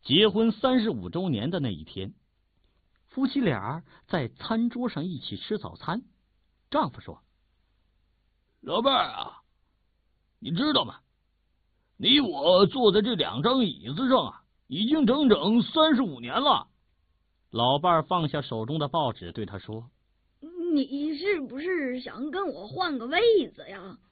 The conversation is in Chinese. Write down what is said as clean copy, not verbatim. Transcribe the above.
结婚35周年的那一天，夫妻俩在餐桌上一起吃早餐。丈夫说：“ 老伴儿啊，你知道吗？你我坐在这2张椅子上啊，已经整整35年了。” 老伴儿放下手中的报纸，对他说：“ 你是不是想跟我换个位子呀？”